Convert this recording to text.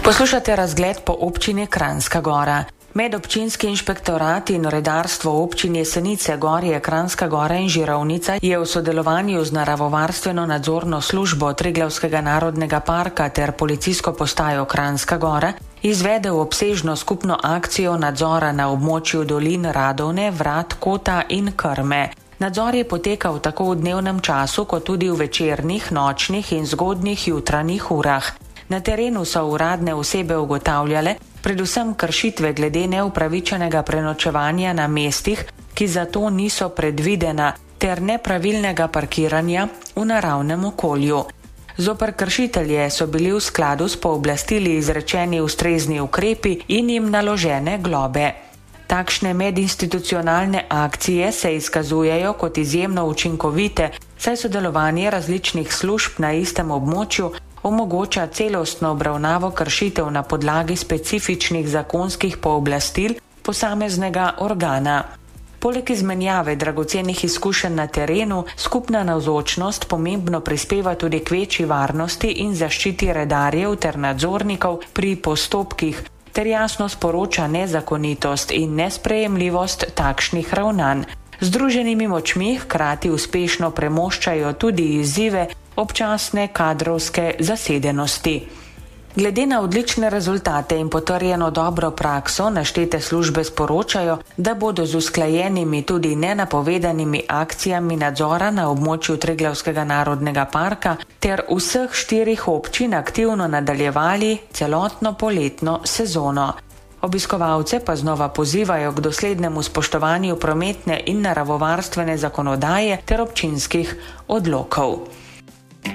Poslušate razgled po občini Kranjska Gora. Medobčinski inšpektorat in redarstvo občin Jesenice, Gorje, Kranjska Gora in Žirovnica je v sodelovanju z naravovarstveno nadzorno službo Triglavskega narodnega parka ter policijsko postajo Kranjska Gora izvedel obsežno skupno akcijo nadzora na območju dolin Radovne, Vrat, Kota in Krme. Nadzor je potekal tako v dnevnem času, kot tudi v večernih, nočnih in zgodnjih jutranjih urah. Na terenu so uradne osebe ugotavljale predvsem kršitve glede neupravičenega prenočevanja na mestih, ki za to niso predvidena, ter nepravilnega parkiranja v naravnem okolju. Zoper kršitelje so bili v skladu s pooblastili izrečeni ustrezni ukrepi in jim naložene globe. Takšne medinstitucionalne akcije se izkazujejo kot izjemno učinkovite, saj sodelovanje različnih služb na istem območju omogoča celostno obravnavo kršitev na podlagi specifičnih zakonskih pooblastil posameznega organa. Poleg izmenjave dragocenih izkušenj na terenu, skupna navzočnost pomembno prispeva tudi k večji varnosti in zaščiti redarjev ter nadzornikov pri postopkih, ter jasno sporoča nezakonitost in nesprejemljivost takšnih ravnanj. Združenimi močmi hkrati uspešno premoščajo tudi izzive občasne kadrovske zasedenosti. Glede na odlične rezultate in potrjeno dobro prakso, naštete službe sporočajo, da bodo z usklajenimi tudi nenapovedanimi akcijami nadzora na območju Triglavskega narodnega parka ter vseh 4 občin aktivno nadaljevali celotno poletno sezono. Obiskovalce pa znova pozivajo k doslednemu spoštovanju prometne in naravovarstvene zakonodaje ter občinskih odlokov.